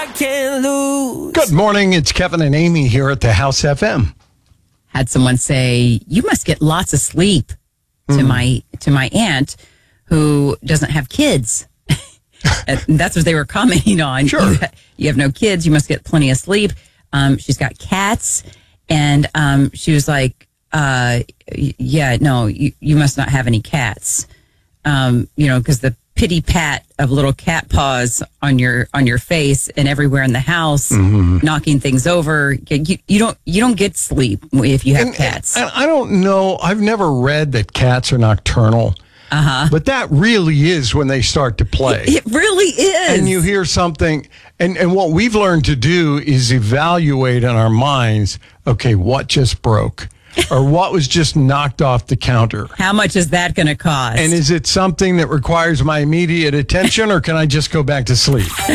Can't lose. Good morning. It's Kevin and Amy here at the House FM. Had someone say, "You must get lots of sleep," to my aunt who doesn't have kids. And that's what they were commenting on. Sure. You have no kids. You must get plenty of sleep. She's got cats. And she was like, yeah, no, you must not have any cats. Because the pity pat of little cat paws on your face and everywhere in the house, knocking things over. You don't get sleep if you have cats. And I don't know. I've never read that cats are nocturnal. But that really is when they start to play. It really is. And you hear something, and what we've learned to do is evaluate in our minds, okay, what just broke? Or what was just knocked off the counter? How much is that going to cost? And is it something that requires my immediate attention, or can I just go back to sleep?